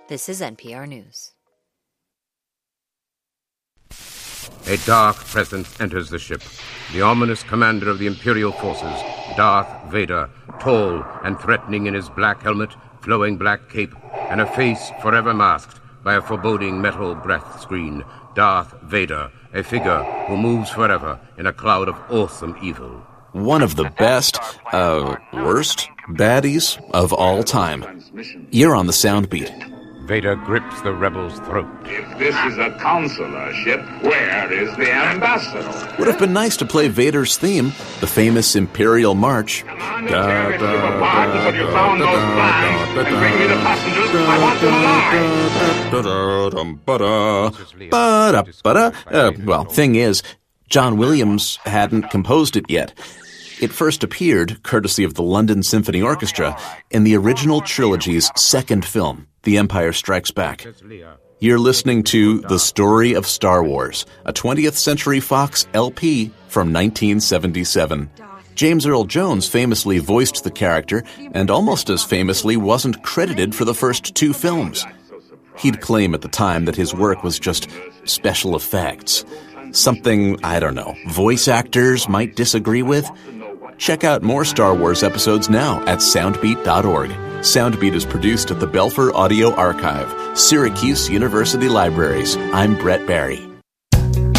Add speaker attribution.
Speaker 1: This is NPR News.
Speaker 2: A dark presence enters the ship. The ominous commander of the Imperial forces, Darth Vader, tall and threatening in his black helmet, flowing black cape, and a face forever masked by a foreboding metal breath screen. Darth Vader, a figure who moves forever in a cloud of awesome evil.
Speaker 3: One of the best, worst baddies of all time. You're on the Soundbeat.
Speaker 2: Vader grips the rebel's throat.
Speaker 4: If this is a consular ship, where is the ambassador?
Speaker 3: Would have been nice to play Vader's theme, the famous Imperial March.
Speaker 4: Come on, you terrorists, you bargains when you found those plans, and bring me the passengers. I want them alive.
Speaker 3: Well, thing is, John Williams hadn't composed it yet. It first appeared, courtesy of the London Symphony Orchestra, in the original trilogy's second film, The Empire Strikes Back. You're listening to The Story of Star Wars, a 20th Century Fox LP from 1977. James Earl Jones famously voiced the character, and almost as famously wasn't credited for the first two films. He'd claim at the time that his work was just special effects. Something, I don't know, voice actors might disagree with. Check out more Star Wars episodes now at soundbeat.org. Soundbeat is produced at the Belfer Audio Archive, Syracuse University Libraries. I'm Brett Barry.